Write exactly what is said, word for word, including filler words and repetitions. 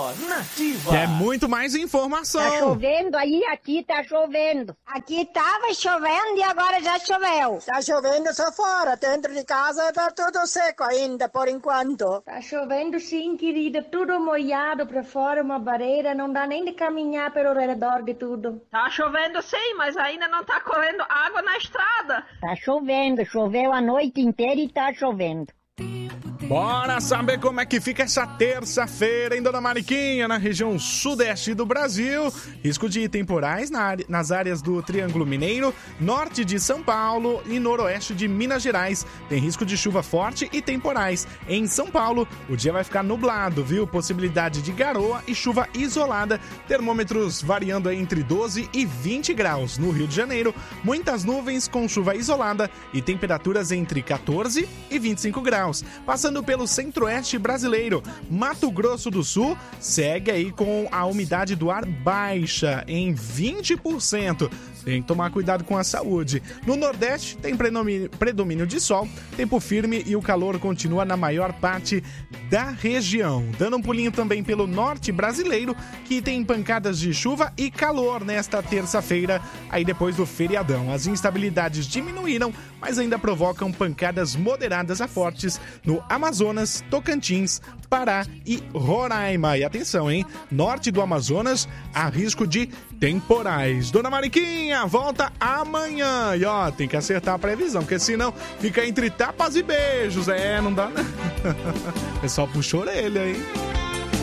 Nativa. É muito mais informação. Tá chovendo aí, aqui tá chovendo. Aqui tava chovendo e agora já choveu. Tá chovendo só fora, dentro de casa tá tudo seco ainda, por enquanto. Tá chovendo sim, querida, tudo molhado pra fora, uma barreira, não dá nem de caminhar pelo redor de tudo. Tá chovendo sim, mas ainda não tá correndo água na estrada. Tá chovendo, choveu a noite inteira e tá chovendo. Bora saber como é que fica essa terça-feira, hein, dona Mariquinha, na região sudeste do Brasil. Risco de temporais na área, nas áreas do Triângulo Mineiro, norte de São Paulo e noroeste de Minas Gerais. Tem risco de chuva forte e temporais. Em São Paulo, o dia vai ficar nublado, viu? Possibilidade de garoa e chuva isolada. Termômetros variando entre doze e vinte graus. No Rio de Janeiro, muitas nuvens com chuva isolada e temperaturas entre catorze e vinte e cinco graus. Passando pelo centro-oeste brasileiro, Mato Grosso do Sul segue aí com a umidade do ar baixa em vinte por cento. Tem que tomar cuidado com a saúde. No Nordeste tem predomínio de sol, tempo firme e o calor continua na maior parte da região. Dando um pulinho também pelo norte brasileiro, que tem pancadas de chuva e calor nesta terça-feira, aí depois do feriadão. As instabilidades diminuíram, mas ainda provocam pancadas moderadas a fortes no Amazonas, Tocantins, Pará e Roraima. E atenção, hein? Norte do Amazonas, há risco de temporais. Dona Mariquinha, volta amanhã. E ó, tem que acertar a previsão, porque senão fica entre tapas e beijos. É, não dá, né? O pessoal puxa a orelha, hein?